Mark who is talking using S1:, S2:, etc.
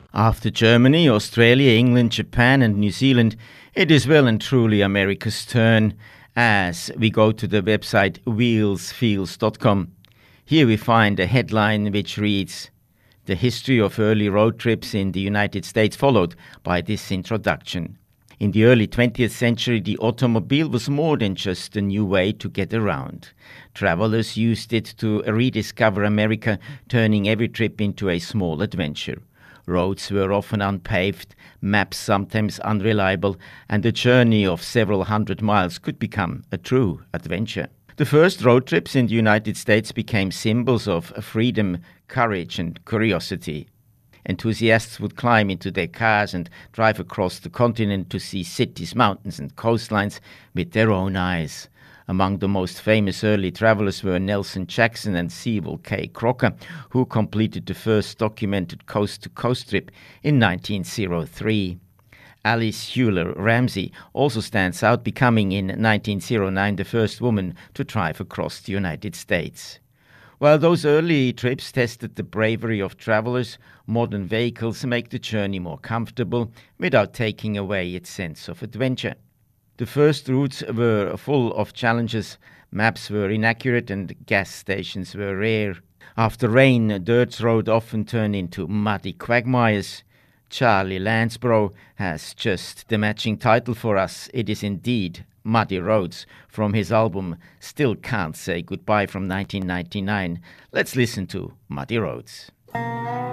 S1: After Germany, Australia, England, Japan, and New Zealand, it is well and truly America's turn as we go to the website wheelsfeels.com. Here we find a headline which reads, "The history of early road trips in the United States," followed by this introduction. In the early 20th century, the automobile was more than just a new way to get around. Travelers used it to rediscover America, turning every trip into a small adventure. Roads were often unpaved, maps sometimes unreliable, and a journey of several hundred miles could become a true adventure. The first road trips in the United States became symbols of freedom, courage, and curiosity. Enthusiasts would climb into their cars and drive across the continent to see cities, mountains, and coastlines with their own eyes. Among the most famous early travelers were Nelson Jackson and Sewell K. Crocker, who completed the first documented coast-to-coast trip in 1903. Alice Hewler Ramsey also stands out, becoming in 1909 the first woman to drive across the United States. While those early trips tested the bravery of travelers, modern vehicles make the journey more comfortable without taking away its sense of adventure. The first routes were full of challenges, maps were inaccurate and gas stations were rare. After rain, dirt roads often turn into muddy quagmires. Charlie Lansborough has just the matching title for us. It is indeed Muddy Roads from his album Still Can't Say Goodbye from 1999. Let's listen to Muddy Roads.